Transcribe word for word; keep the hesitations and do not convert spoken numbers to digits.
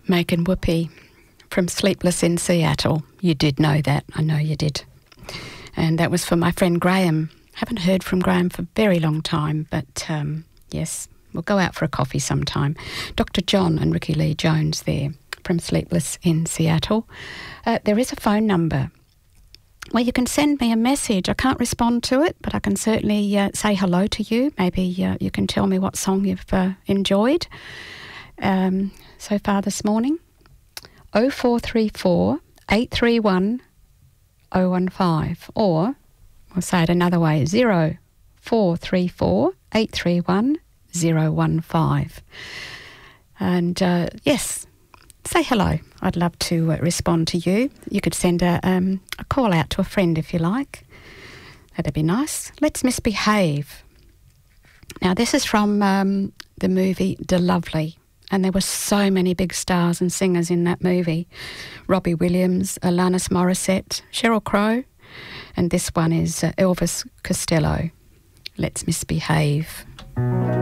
Megan Whoopi from Sleepless in Seattle. You did know that. I know you did. And that was for my friend Graham. Haven't heard from Graham for a very long time, but um, yes, we'll go out for a coffee sometime. Doctor John and Ricky Lee Jones there from Sleepless in Seattle. Uh, there is a phone number where you can send me a message. I can't respond to it, but I can certainly uh, say hello to you. Maybe uh, you can tell me what song you've uh, enjoyed um, so far this morning. oh four three four, eight three one, oh one five, or we'll say it another way, zero four three four, eight three one, zero one five. And uh, yes, say hello. I'd love to uh, respond to you. You could send a, um, a call out to a friend if you like. That'd be nice. Let's Misbehave. Now, this is from um, the movie The Lovely, and there were so many big stars and singers in that movie. Robbie Williams, Alanis Morissette, Sheryl Crow, and this one is uh, Elvis Costello. Let's Misbehave.